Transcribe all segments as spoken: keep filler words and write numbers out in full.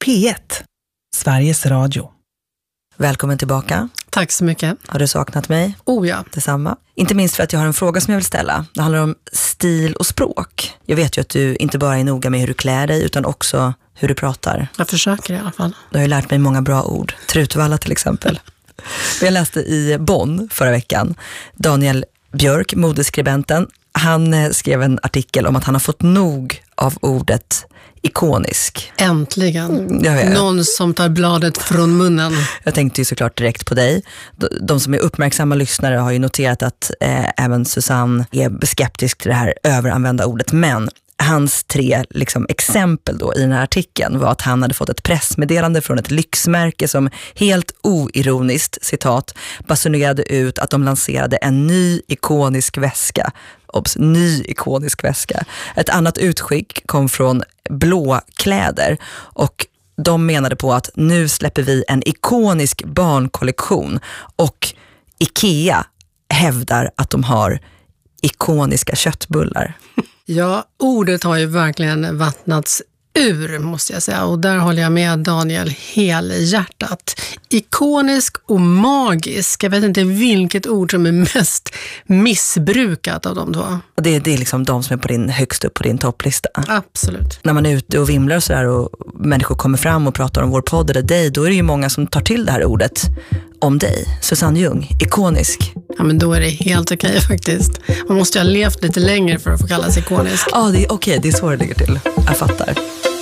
P ett, Sveriges Radio. Välkommen tillbaka. Tack så mycket. Har du saknat mig? Oh ja. Detsamma. Inte minst för att jag har en fråga som jag vill ställa. Det handlar om stil och språk. Jag vet ju att du inte bara är noga med hur du klär dig utan också hur du pratar. Jag försöker i alla fall. Du har ju lärt mig många bra ord. Trutvalla till exempel. Jag läste i Bonn förra veckan. Daniel Björk, modeskribenten, han skrev en artikel om att han har fått nog av ordet ikonisk. Äntligen. Jag vet. Någon som tar bladet från munnen. Jag tänkte ju såklart direkt på dig. De som är uppmärksamma lyssnare har ju noterat att eh, även Susanne är skeptisk till det här överanvända ordet. Men hans tre liksom, exempel då i den här artikeln var att han hade fått ett pressmeddelande från ett lyxmärke som helt oironiskt, citat, basunerade ut att de lanserade en ny ikonisk väska. Obs, ny ikonisk väska. Ett annat utskick kom från Blåkläder och de menade på att nu släpper vi en ikonisk barnkollektion och IKEA hävdar att de har ikoniska köttbullar. Ja, ordet har ju verkligen vattnats ur, måste jag säga. Och där håller jag med Daniel helhjärtat. Ikonisk och magisk. Jag vet inte vilket ord som är mest missbrukat av de två. Det, det är liksom de som är på din, högst upp på din topplista. Absolut. När man är ute och vimlar och sådär och människor kommer fram och pratar om vår podd eller dig, då är det ju många som tar till det här ordet om dig. Susanne Ljung, ikonisk. Ja, men då är det helt okej faktiskt. Man måste ju ha levt lite längre för att få kallas ikonisk. Ja, det är okej. Det är så det ligger till. Jag fattar.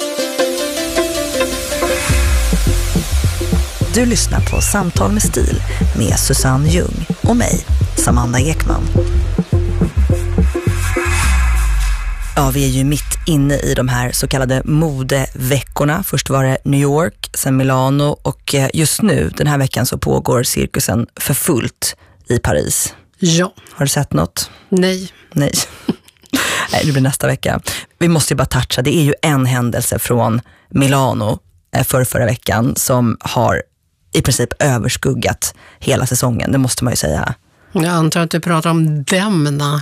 Du lyssnar på Samtal med stil med Susanne Ljung och mig, Samanda Ekman. Ja, vi är ju mitt inne i de här så kallade modeveckorna. Först var det New York, sen Milano och just nu, den här veckan, så pågår cirkusen för fullt i Paris. Ja. Har du sett något? Nej. Nej. Nej, det blir nästa vecka. Vi måste ju bara toucha. Det är ju en händelse från Milano för förra veckan som har i princip överskuggat hela säsongen. Det måste man ju säga. Jag antar att du pratar om Demna.